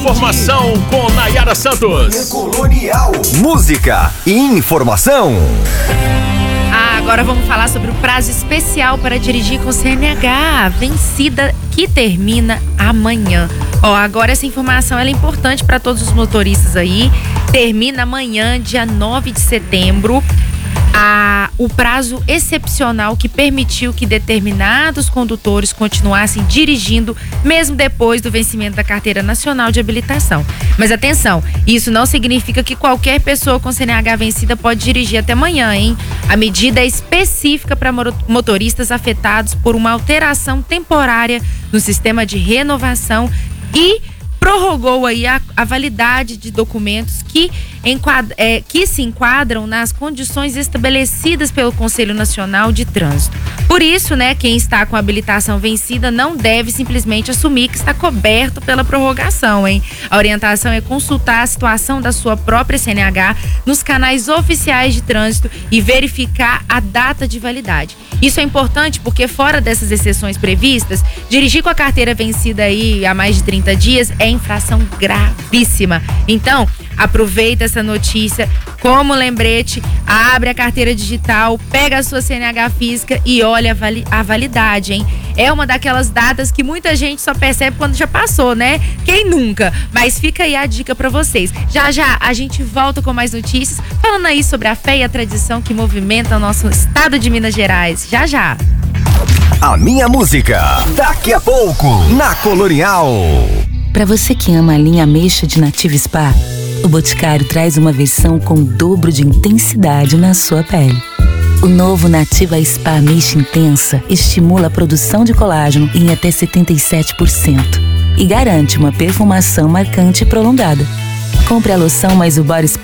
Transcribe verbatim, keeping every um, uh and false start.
informação com Nayara Santos. Colonial. Música e informação. Ah, agora vamos falar sobre o prazo especial para dirigir com C N H, vencida, que termina amanhã. Ó, agora essa informação ela é importante para todos os motoristas aí. Termina amanhã, dia nove de setembro. A, o prazo excepcional que permitiu que determinados condutores continuassem dirigindo mesmo depois do vencimento da Carteira Nacional de Habilitação. Mas atenção, isso não significa que qualquer pessoa com C N H vencida pode dirigir até amanhã, hein? A medida é específica para motoristas afetados por uma alteração temporária no sistema de renovação e prorrogou aí a, a validade de documentos que, enquadra, é, que se enquadram nas condições estabelecidas pelo Conselho Nacional de Trânsito. Por isso, né, quem está com a habilitação vencida não deve simplesmente assumir que está coberto pela prorrogação, hein? A orientação é consultar a situação da sua própria C N H nos canais oficiais de trânsito e verificar a data de validade. Isso é importante porque, fora dessas exceções previstas, dirigir com a carteira vencida aí há mais de trinta dias é infração gravíssima. Então, aproveita essa notícia como lembrete, abre a carteira digital, pega a sua C N H física e olha a, vali- a validade, hein? É uma daquelas datas que muita gente só percebe quando já passou, né? Quem nunca? Mas fica aí a dica pra vocês. Já já a gente volta com mais notícias, falando aí sobre a fé e a tradição que movimenta o nosso estado de Minas Gerais. Já já. A minha música, daqui a pouco, na Colonial. Para você que ama a linha Ameixa de Nativa Spa, o Boticário traz uma versão com o dobro de intensidade na sua pele. O novo Nativa Spa Ameixa Intensa estimula a produção de colágeno em até setenta e sete por cento e garante uma perfumação marcante e prolongada. Compre a loção mais o body spray